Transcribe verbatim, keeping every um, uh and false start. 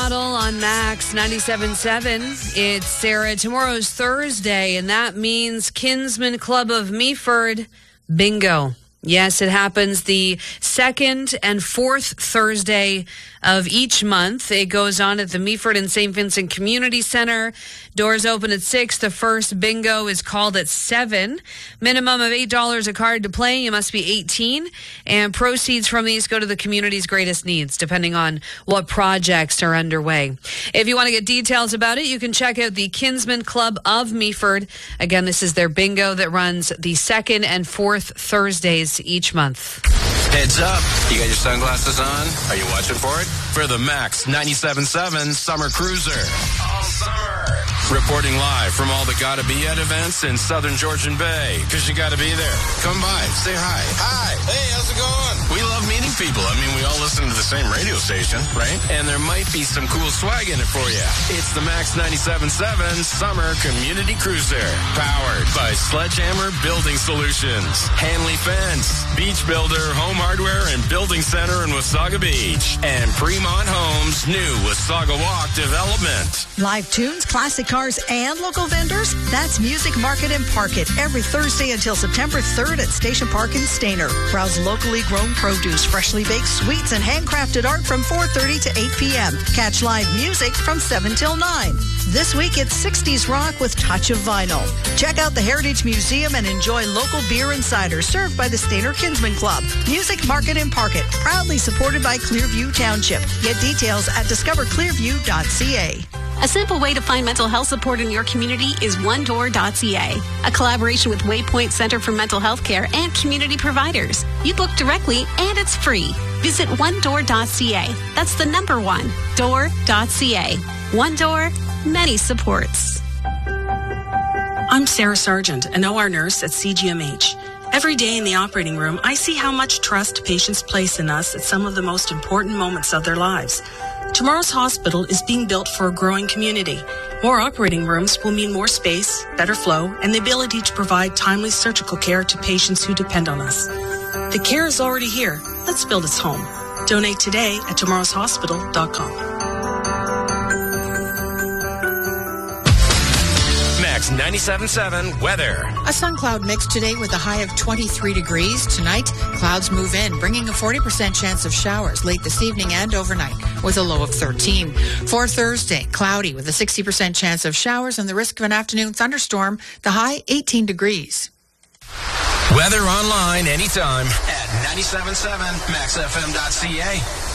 Waddle on Max ninety-seven point seven. It's Sarah. Tomorrow's Thursday, and that means Kinsman Club of Meaford Bingo. Yes, it happens the second and fourth Thursday of each month. It goes on at the Meaford and Saint Vincent Community Center. Doors open at six. The first bingo is called at seven. Minimum of eight dollars a card to play. You must be eighteen. And proceeds from these go to the community's greatest needs, depending on what projects are underway. If you want to get details about it, you can check out the Kinsman Club of Meaford. Again, this is their bingo that runs the second and fourth Thursdays each month. Heads up. You got your sunglasses on? Are you watching for it? For the Max ninety-seven point seven Summer Cruiser. All summer. Reporting live from all the Gotta Be At events in Southern Georgian Bay. Because you got to be there. Come by. Say hi. Hi. Hey, how's it going? We love meeting people. I mean, we all listen to the same radio station, right? And there might be some cool swag in it for you. It's the Max ninety-seven point seven Summer Community Cruiser. Powered by Sledgehammer Building Solutions. Hanley Fence. Beach Builder, Home Hardware, and Building Center in Wasaga Beach. And Fremont Homes' new Wasaga Walk development. Live tunes, classic cars, and local vendors. That's Music Market and Park It every Thursday until September third at Station Park in Stayner. Browse locally grown produce, freshly baked sweets, and handcrafted art from four thirty to eight p.m. Catch live music from seven till nine. This week it's sixties rock with touch of vinyl. Check out the Heritage Museum and enjoy local beer and cider served by the Stayner Kinsman Club. Music Market and Park It, proudly supported by Clearview Township. Get details at discover clearview dot c a. A simple way to find mental health support in your community is one door dot c a, a collaboration with Waypoint Center for Mental Health Care and community providers. You book directly and it's free. Visit one door dot c a. That's the number one, door dot c a. One Door, many supports. I'm Sarah Sargent, an O R nurse at C G M H. Every day in the operating room, I see how much trust patients place in us at some of the most important moments of their lives. Tomorrow's hospital is being built for a growing community. More operating rooms will mean more space, better flow, and the ability to provide timely surgical care to patients who depend on us. The care is already here. Let's build its home. Donate today at tomorrows hospital dot com. Max ninety-seven point seven weather. A sun cloud mix today with a high of twenty-three degrees. Tonight, clouds move in, bringing a forty percent chance of showers late this evening and overnight with a low of thirteen. For Thursday, cloudy with a sixty percent chance of showers and the risk of an afternoon thunderstorm, the high eighteen degrees. Weather online anytime at ninety-seven point seven max f m dot c a.